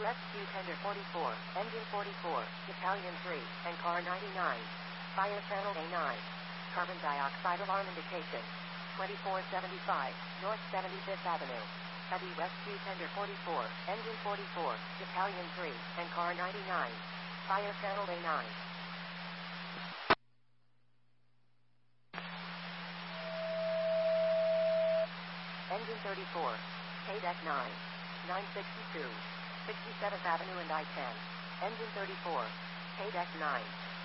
Rescue Tender 44, Engine 44, Battalion 3, and Car 99. Fire Channel A9. Carbon dioxide alarm indication. 2475, North 75th Avenue. Heavy Rescue Tender 44, Engine 44, Battalion 3, and Car 99. Fire Channel A9. Engine 34, KDEC 9, 962, 67th Avenue and I-10. Engine 34, KDEC 9.